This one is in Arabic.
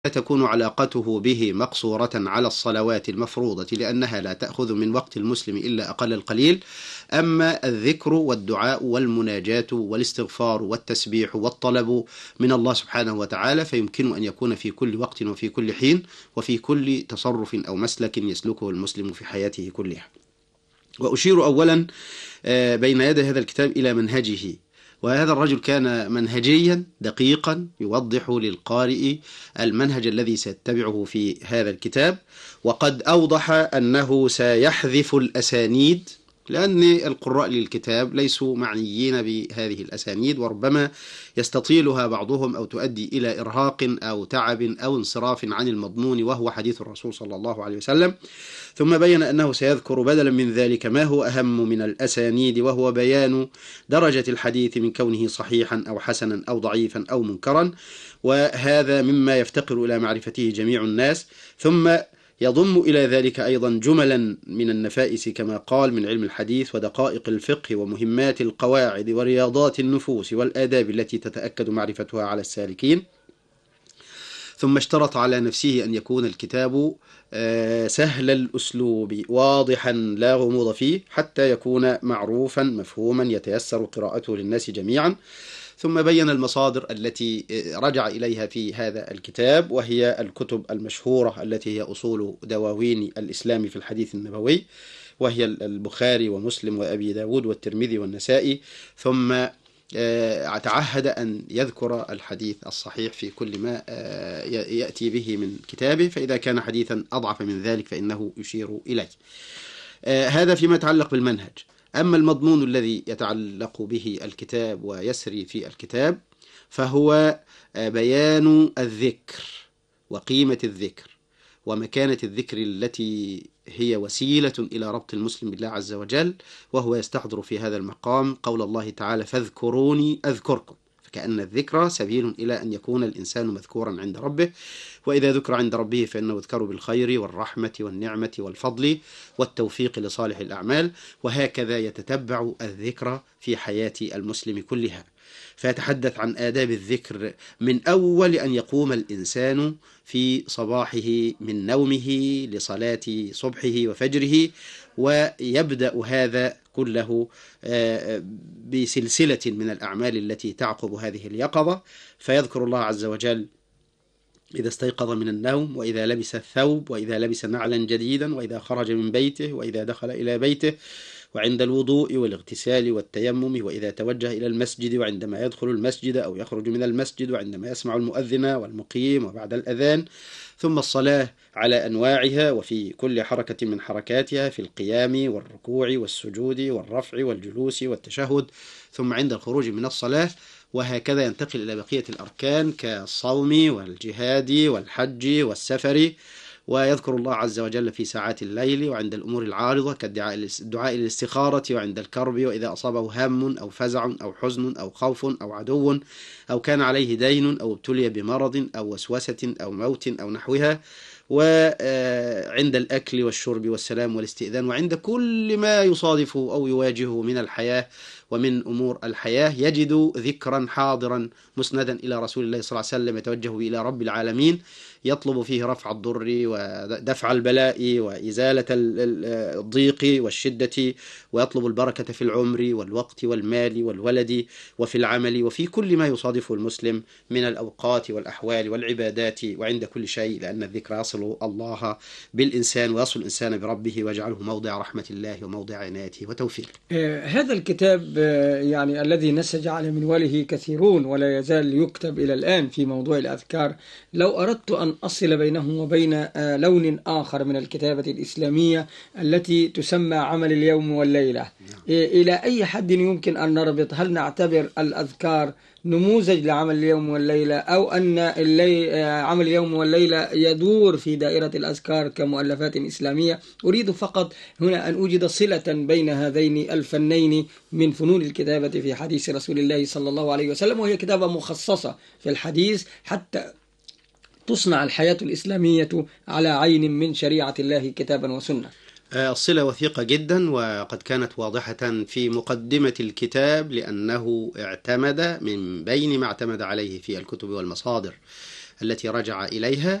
تكون علاقته به مقصورة على الصلوات المفروضة لأنها لا تأخذ من وقت المسلم إلا أقل القليل. أما الذكر والدعاء والمناجاة والاستغفار والتسبيح والطلب من الله سبحانه وتعالى فيمكن أن يكون في كل وقت وفي كل حين وفي كل تصرف أو مسلك يسلكه المسلم في حياته كلها. وأشير أولا بين يدي هذا الكتاب إلى منهجه، وهذا الرجل كان منهجيا دقيقا يوضح للقارئ المنهج الذي سيتبعه في هذا الكتاب، وقد أوضح أنه سيحذف الأسانيد لأن القراء للكتاب ليسوا معنيين بهذه الأسانيد، وربما يستطيلها بعضهم أو تؤدي إلى إرهاق أو تعب أو انصراف عن المضمون وهو حديث الرسول صلى الله عليه وسلم. ثم بين أنه سيذكر بدلا من ذلك ما هو أهم من الأسانيد، وهو بيان درجة الحديث من كونه صحيحا أو حسنا أو ضعيفا أو منكرا، وهذا مما يفتقر إلى معرفته جميع الناس. ثم يضم إلى ذلك أيضا جملا من النفائس كما قال من علم الحديث ودقائق الفقه ومهمات القواعد ورياضات النفوس والآداب التي تتأكد معرفتها على السالكين. ثم اشترط على نفسه أن يكون الكتاب سهل الأسلوب واضحا لا غموض فيه حتى يكون معروفا مفهوما يتيسر قراءته للناس جميعا. ثم بين المصادر التي رجع إليها في هذا الكتاب، وهي الكتب المشهورة التي هي أصول دواوين الإسلام في الحديث النبوي، وهي البخاري ومسلم وأبي داود والترمذي والنسائي. ثم تعهد أن يذكر الحديث الصحيح في كل ما يأتي به من كتابه، فإذا كان حديثا أضعف من ذلك فإنه يشير إليه. هذا فيما يتعلق بالمنهج. أما المضمون الذي يتعلق به الكتاب ويسري في الكتاب فهو بيان الذكر وقيمة الذكر ومكانة الذكر التي هي وسيلة إلى ربط المسلم بالله عز وجل، وهو يستحضر في هذا المقام قول الله تعالى فاذكروني أذكركم، فكأن الذكر سبيل إلى أن يكون الإنسان مذكورا عند ربه، وإذا ذكر عند ربه فإنه يذكر بالخير والرحمة والنعمة والفضل والتوفيق لصالح الأعمال، وهكذا يتتبع الذكر في حياة المسلم كلها. فيتحدث عن آداب الذكر من أول أن يقوم الإنسان في صباحه من نومه لصلاة صبحه وفجره، ويبدأ هذا كله بسلسلة من الأعمال التي تعقب هذه اليقظة. فيذكر الله عز وجل إذا استيقظ من النوم، وإذا لبس الثوب، وإذا لبس نعلا جديدا، وإذا خرج من بيته، وإذا دخل إلى بيته، وعند الوضوء والاغتسال والتيمم، وإذا توجه إلى المسجد، وعندما يدخل المسجد أو يخرج من المسجد، وعندما يسمع المؤذن والمقيم وبعد الأذان. ثم الصلاة على أنواعها وفي كل حركة من حركاتها، في القيام والركوع والسجود والرفع والجلوس والتشهد، ثم عند الخروج من الصلاة. وهكذا ينتقل إلى بقية الأركان كالصوم والجهاد والحج والسفر. ويذكر الله عز وجل في ساعات الليل وعند الأمور العارضة كالدعاء للاستخارة وعند الكرب، وإذا أصابه هم أو فزع أو حزن أو خوف أو عدو أو كان عليه دين أو ابتلي بمرض أو وسوسة أو موت أو نحوها، وعند الأكل والشرب والسلام والاستئذان، وعند كل ما يصادفه أو يواجهه من الحياة ومن أمور الحياة يجد ذكرا حاضرا مسندا إلى رسول الله صلى الله عليه وسلم يتوجه إلى رب العالمين، يطلب فيه رفع الضر ودفع البلاء وإزالة الضيق والشدة، ويطلب البركة في العمر والوقت والمال والولد وفي العمل وفي كل ما يصادفه المسلم من الأوقات والأحوال والعبادات وعند كل شيء، لأن الذكر يصل الله بالإنسان ويصل الإنسان بربه ويجعله موضع رحمة الله وموضع عنايته وتوفيقه. هذا الكتاب يعني الذي نسج على منواله كثيرون ولا يزال يكتب إلى الآن في موضوع الأذكار، لو أردت أن أصل بينه وبين لون آخر من الكتابة الإسلامية التي تسمى عمل اليوم والليلة، إلى أي حد يمكن أن نربط؟ هل نعتبر الأذكار نموذج لعمل اليوم والليلة، أو أن عمل اليوم والليلة يدور في دائرة الأذكار كمؤلفات إسلامية؟ أريد فقط هنا أن أوجد صلة بين هذين الفنين من فنون الكتابة في حديث رسول الله صلى الله عليه وسلم، وهي كتابة مخصصة في الحديث حتى تصنع الحياة الإسلامية على عين من شريعة الله كتابا وسنة. الصلة وثيقة جدا، وقد كانت واضحة في مقدمة الكتاب، لأنه اعتمد من بين ما اعتمد عليه في الكتب والمصادر التي رجع إليها